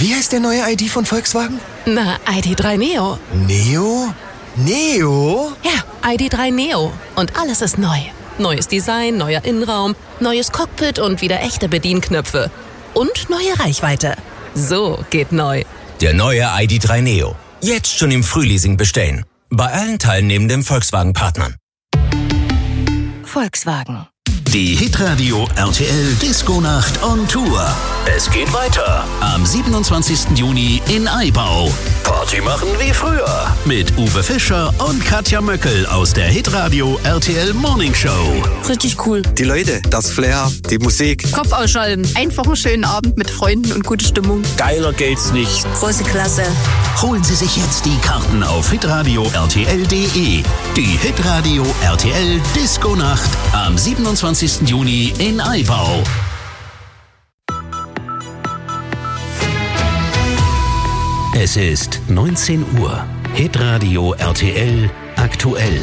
Wie heißt der neue ID von Volkswagen? Na, ID.3 Neo. Neo? Neo? Ja, ID.3 Neo. Und alles ist neu. Neues Design, neuer Innenraum, neues Cockpit und wieder echte Bedienknöpfe. Und neue Reichweite. So geht neu. Der neue ID.3 Neo. Jetzt schon im Frühleasing bestellen. Bei allen teilnehmenden Volkswagen-Partnern. Volkswagen. Die Hitradio RTL Disco-Nacht on Tour. Es geht weiter am 27. Juni in Aibau. Party machen wie früher mit Uwe Fischer und Katja Möckel aus der Hitradio RTL Morning Show. Richtig cool. Die Leute, das Flair, die Musik. Kopf ausschalten. Einfach einen schönen Abend mit Freunden und gute Stimmung. Geiler geht's nicht. Große Klasse. Holen Sie sich jetzt die Karten auf hitradio rtl.de. Die Hitradio RTL Disco-Nacht am 27. Juni in Aibau. Es ist 19 Uhr. Hitradio RTL aktuell.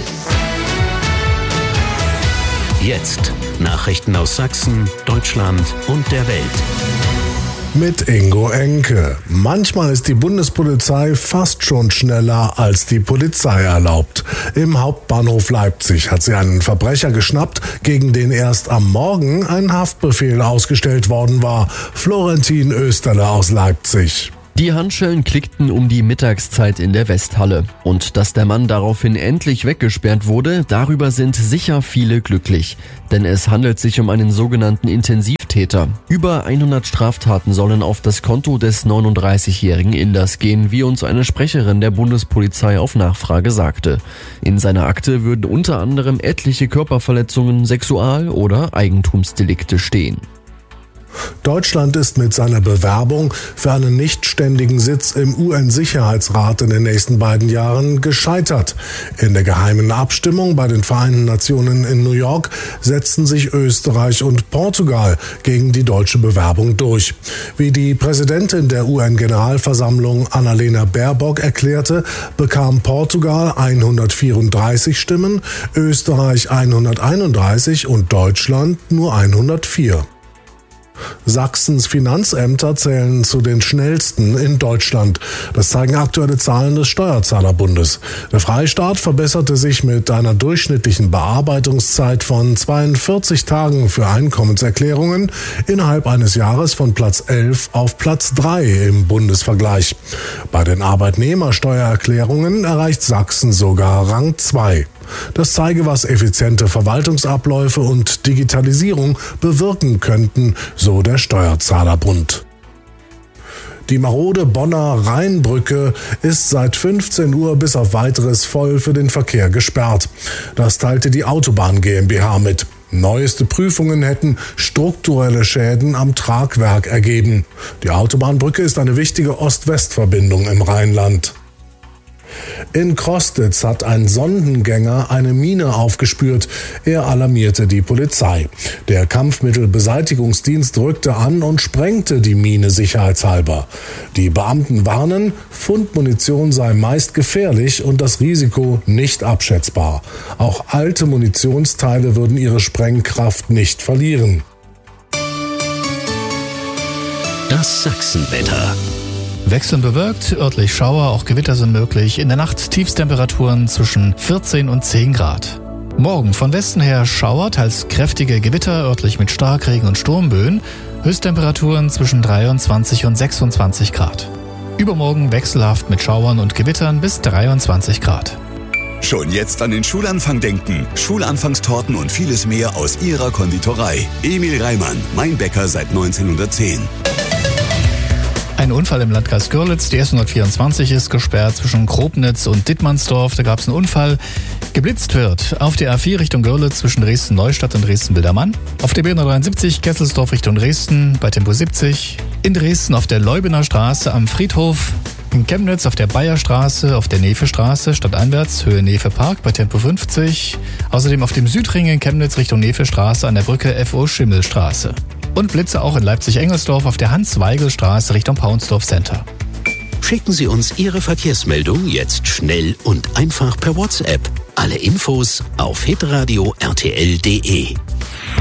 Jetzt Nachrichten aus Sachsen, Deutschland und der Welt. Mit Ingo Enke. Manchmal ist die Bundespolizei fast schon schneller, als die Polizei erlaubt. Im Hauptbahnhof Leipzig hat sie einen Verbrecher geschnappt, gegen den erst am Morgen ein Haftbefehl ausgestellt worden war. Florentin Österle aus Leipzig. Die Handschellen klickten um die Mittagszeit in der Westhalle. Und dass der Mann daraufhin endlich weggesperrt wurde, darüber sind sicher viele glücklich. Denn es handelt sich um einen sogenannten Intensivtäter. Über 100 Straftaten sollen auf das Konto des 39-jährigen Inders gehen, wie uns eine Sprecherin der Bundespolizei auf Nachfrage sagte. In seiner Akte würden unter anderem etliche Körperverletzungen, Sexual- oder Eigentumsdelikte stehen. Deutschland ist mit seiner Bewerbung für einen nichtständigen Sitz im UN-Sicherheitsrat in den nächsten beiden Jahren gescheitert. In der geheimen Abstimmung bei den Vereinten Nationen in New York setzten sich Österreich und Portugal gegen die deutsche Bewerbung durch. Wie die Präsidentin der UN-Generalversammlung Annalena Baerbock erklärte, bekam Portugal 134 Stimmen, Österreich 131 und Deutschland nur 104. Sachsens Finanzämter zählen zu den schnellsten in Deutschland. Das zeigen aktuelle Zahlen des Steuerzahlerbundes. Der Freistaat verbesserte sich mit einer durchschnittlichen Bearbeitungszeit von 42 Tagen für Einkommenserklärungen innerhalb eines Jahres von Platz 11 auf Platz 3 im Bundesvergleich. Bei den Arbeitnehmersteuererklärungen erreicht Sachsen sogar Rang 2. Das zeige, was effiziente Verwaltungsabläufe und Digitalisierung bewirken könnten, so der Steuerzahlerbund. Die marode Bonner Rheinbrücke ist seit 15 Uhr bis auf weiteres voll für den Verkehr gesperrt. Das teilte die Autobahn GmbH mit. Neueste Prüfungen hätten strukturelle Schäden am Tragwerk ergeben. Die Autobahnbrücke ist eine wichtige Ost-West-Verbindung im Rheinland. In Krostitz hat ein Sondengänger eine Mine aufgespürt. Er alarmierte die Polizei. Der Kampfmittelbeseitigungsdienst rückte an und sprengte die Mine sicherheitshalber. Die Beamten warnen, Fundmunition sei meist gefährlich und das Risiko nicht abschätzbar. Auch alte Munitionsteile würden ihre Sprengkraft nicht verlieren. Das Sachsenwetter. Wechselnd bewölkt, örtlich Schauer, auch Gewitter sind möglich. In der Nacht Tiefstemperaturen zwischen 14 und 10 Grad. Morgen von Westen her Schauer, teils kräftige Gewitter, örtlich mit Starkregen und Sturmböen. Höchsttemperaturen zwischen 23 und 26 Grad. Übermorgen wechselhaft mit Schauern und Gewittern bis 23 Grad. Schon jetzt an den Schulanfang denken. Schulanfangstorten und vieles mehr aus Ihrer Konditorei. Emil Reimann, mein Bäcker seit 1910. Ein Unfall im Landkreis Görlitz, die S124 ist gesperrt zwischen Grobnitz und Dittmannsdorf. Da gab es einen Unfall. Geblitzt wird auf der A4 Richtung Görlitz zwischen Dresden-Neustadt und Dresden-Wildermann. Auf der B173 Kesselsdorf Richtung Dresden bei Tempo 70. In Dresden auf der Leubener Straße am Friedhof. In Chemnitz auf der Bayerstraße, auf der Nefe-Straße, stadteinwärts, Höhe Nefe-Park bei Tempo 50. Außerdem auf dem Südring in Chemnitz Richtung Nefe-Straße an der Brücke FO Schimmelstraße. Und Blitze auch in Leipzig-Engelsdorf auf der Hans-Weigel-Straße Richtung Paunsdorf Center. Schicken Sie uns Ihre Verkehrsmeldung jetzt schnell und einfach per WhatsApp. Alle Infos auf hitradio rtl.de.